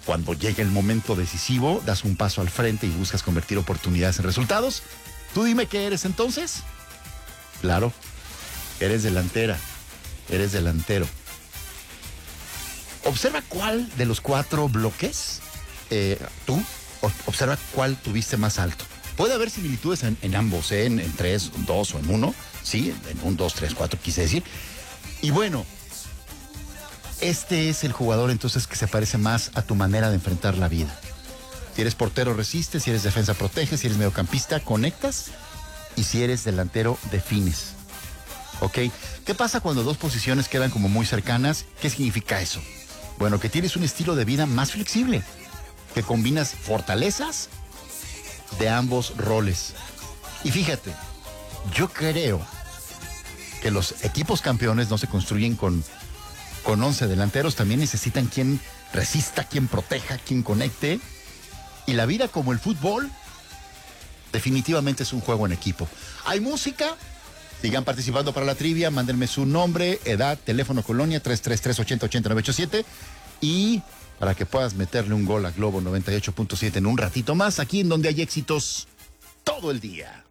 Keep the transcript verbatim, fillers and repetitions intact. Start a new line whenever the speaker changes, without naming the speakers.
Cuando llega el momento decisivo, das un paso al frente y buscas convertir oportunidades en resultados. Tú dime qué eres entonces. Claro, eres delantera, eres delantero. Observa cuál de los cuatro bloques, eh, tú, observa cuál tuviste más alto. Puede haber similitudes en, en ambos, ¿eh? en, en tres, dos o en uno, sí, en un, dos, tres, cuatro, quise decir. Y bueno, este es el jugador entonces que se parece más a tu manera de enfrentar la vida. Si eres portero, resistes, si eres defensa, proteges, si eres mediocampista, conectas, y si eres delantero, defines. ¿Ok? ¿Qué pasa cuando dos posiciones quedan como muy cercanas? ¿Qué significa eso? Bueno, que tienes un estilo de vida más flexible, que combinas fortalezas de ambos roles. Y fíjate, yo creo que los equipos campeones no se construyen con, con once delanteros, también necesitan quien resista, quien proteja, quien conecte. Y la vida, como el fútbol, definitivamente es un juego en equipo. Hay música, sigan participando para la trivia, mándenme su nombre, edad, teléfono, colonia, tres tres tres, ocho cero ocho cero, nueve ocho siete, y para que puedas meterle un gol a Globo noventa y ocho punto siete en un ratito más, aquí en donde hay éxitos todo el día.